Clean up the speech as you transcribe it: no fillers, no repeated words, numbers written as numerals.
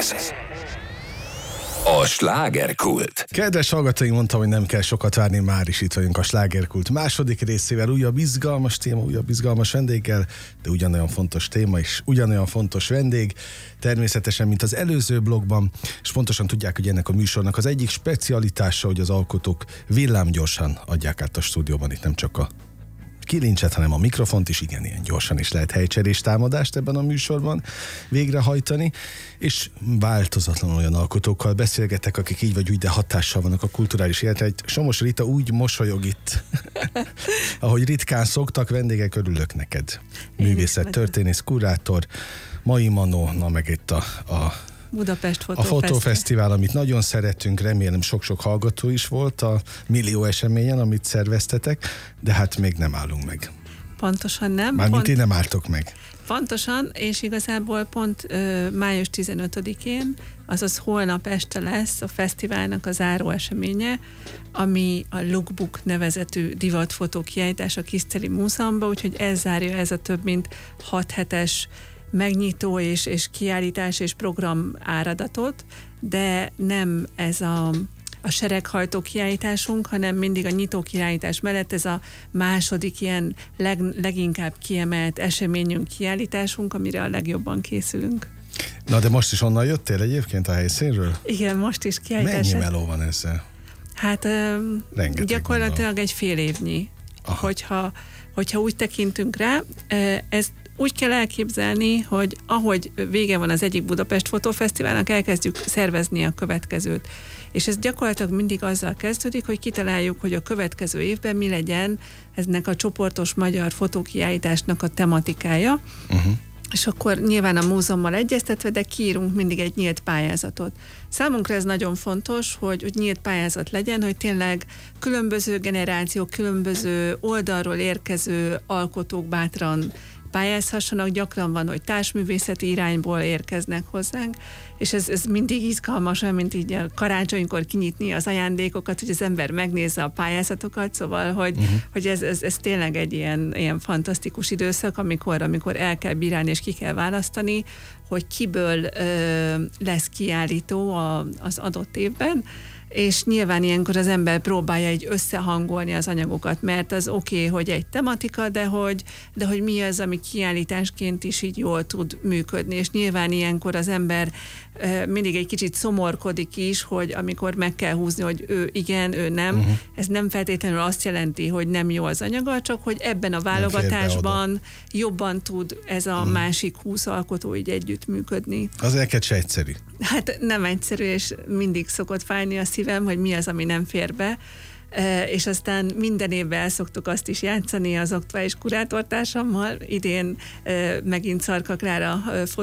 Ez a slágerkult. Kedves hallgatóink, mondtam, hogy nem kell sokat várni, már is itt vagyunk a slágerkult második részével, újabb izgalmas téma, újabb izgalmas vendéggel, de ugyanolyan fontos téma és ugyanolyan fontos vendég, természetesen, mint az előző blogban, és pontosan tudják, hogy ennek a műsornak az egyik specialitása, hogy az alkotók villámgyorsan adják át a stúdióban, itt nem csak a kilincset, hanem a mikrofont is, igen, ilyen gyorsan is lehet helycserés támadást ebben a műsorban végrehajtani, és változatlanul olyan alkotókkal beszélgetek, akik így vagy úgy, de hatással vannak a kulturális életre. Somos Rita úgy mosolyog itt, ahogy ritkán szoktak, vendégek, örülök neked. Művészet, történész, kurátor, Mai Manó, na meg itt a Budapest Fotófesztivál, amit nagyon szeretünk, remélem sok-sok hallgató is volt a millió eseményen, amit szerveztetek, de hát még nem állunk meg. Pontosan nem. Mármint én nem álltok meg. Pontosan, és igazából pont május 15-én, azaz holnap este lesz a fesztiválnak a záró eseménye, ami a Lookbook nevezetű divatfotó kiállítás a Kiszteli Múzeumban, úgyhogy ez zárja ez a több mint 6 hetes megnyitó és kiállítás és program áradatot, de nem ez a sereghajtó kiállításunk, hanem mindig a nyitó kiállítás mellett ez a második ilyen leginkább kiemelt eseményünk, kiállításunk, amire a legjobban készülünk. Na de most is onnan jöttél egyébként a helyszínről? Igen, most is kiállítás. Mennyi meló van ezzel? Hát gyakorlatilag egy fél évnyi. Hogyha úgy tekintünk rá, ez úgy kell elképzelni, hogy ahogy vége van az egyik Budapest Fotófesztiválnak, elkezdjük szervezni a következőt. És ez gyakorlatilag mindig azzal kezdődik, hogy kitaláljuk, hogy a következő évben mi legyen eznek a csoportos magyar fotókiállításnak a tematikája. És akkor nyilván a múzeummal egyeztetve, de kiírunk mindig egy nyílt pályázatot. Számunkra ez nagyon fontos, hogy nyílt pályázat legyen, hogy tényleg különböző generációk, különböző oldalról érkező alkotók bátran pályázhassanak, gyakran van, hogy társművészeti irányból érkeznek hozzánk, és ez mindig izgalmas, olyan, mint így a karácsonykor kinyitni az ajándékokat, hogy az ember megnézze a pályázatokat, szóval, hogy ez tényleg egy ilyen fantasztikus időszak, amikor el kell bírálni és ki kell választani, hogy kiből lesz kiállító az adott évben, és nyilván ilyenkor az ember próbálja egy összehangolni az anyagokat, mert az oké, hogy egy tematika, de hogy mi az, ami kiállításként is így jól tud működni, és nyilván ilyenkor az ember mindig egy kicsit szomorkodik is, hogy amikor meg kell húzni, hogy ő igen, ő nem, ez nem feltétlenül azt jelenti, hogy nem jó az anyaga, csak hogy ebben a válogatásban jobban tud ez a másik 20 alkotó így együtt működni. Az neked se egyszerű. Hát nem egyszerű, és mindig szokott fájni a szívem, hogy mi az, ami nem fér be, és aztán minden évben el szoktuk azt is játszani az aktuális kurátortársammal. Idén megint Szarka Klára